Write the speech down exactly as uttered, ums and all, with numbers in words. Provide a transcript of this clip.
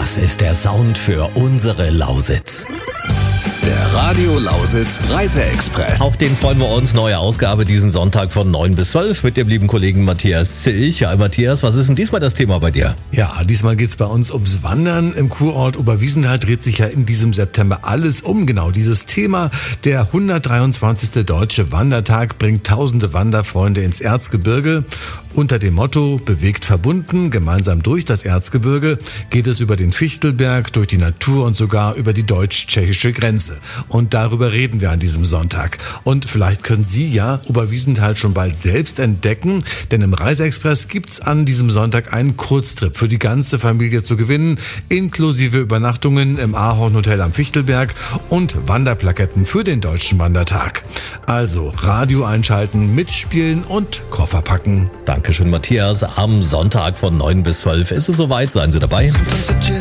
Das ist der Sound für unsere Lausitz. Der Radio Lausitz Reiseexpress. Auf den freuen wir uns. Neue Ausgabe diesen Sonntag von neun bis zwölf mit dem lieben Kollegen Matthias Zilch. Ja, Matthias, was ist denn diesmal das Thema bei dir? Ja, diesmal geht's bei uns ums Wandern. Im Kurort Oberwiesenthal dreht sich ja in diesem September alles um genau dieses Thema. Der hundertdreiundzwanzigste Deutsche Wandertag bringt tausende Wanderfreunde ins Erzgebirge. Unter dem Motto Bewegt verbunden, gemeinsam durch das Erzgebirge geht es über den Fichtelberg, durch die Natur und sogar über die deutsch-tschechische Grenze. Und darüber reden wir an diesem Sonntag. Und vielleicht können Sie ja Oberwiesenthal schon bald selbst entdecken, denn im Reiseexpress gibt's an diesem Sonntag einen Kurztrip für die ganze Familie zu gewinnen, inklusive Übernachtungen im Ahorn Hotel am Fichtelberg und Wanderplaketten für den Deutschen Wandertag. Also Radio einschalten, mitspielen und Koffer packen. Dankeschön, Matthias. Am Sonntag von neun bis zwölf ist es soweit. Seien Sie dabei.